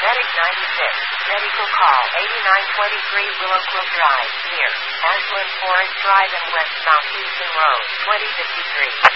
Medic 96. Medical call 8923 Willow Cliff Drive, near Ashland Forest Drive and West Southeastern Road, 2053.